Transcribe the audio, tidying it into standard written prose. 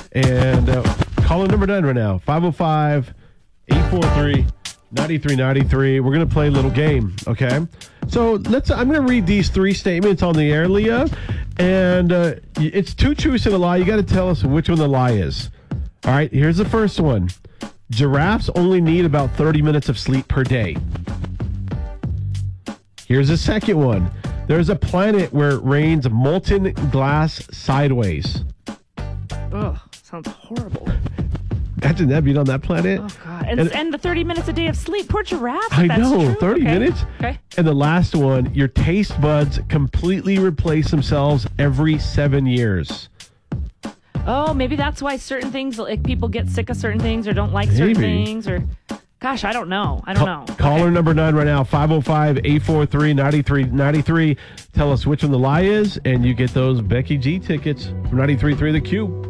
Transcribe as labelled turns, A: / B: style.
A: And caller number 9 right now, 505-843-9393. We're going to play a little game, okay? So I'm going to read these 3 statements on the air, Leah. And it's 2 truths and a lie. You got to tell us which one the lie is. All right, here's the first one. Giraffes only need about 30 minutes of sleep per day. Here's the second one. There's a planet where it rains molten glass sideways.
B: Ugh, sounds horrible.
A: Imagine that being on that planet.
B: Oh, God. And the 30 minutes a day of sleep. Poor giraffes.
A: I
B: that's
A: know,
B: true.
A: 30 minutes.
B: Okay.
A: And the last one, your taste buds completely replace themselves every 7 years.
B: Oh, maybe that's why certain things, like people get sick of certain things or don't like certain things. Or, gosh, I don't know.
A: Caller number 9 right now, 505-843-9393. Tell us which one the lie is, and you get those Becky G tickets from 93.3 The Cube.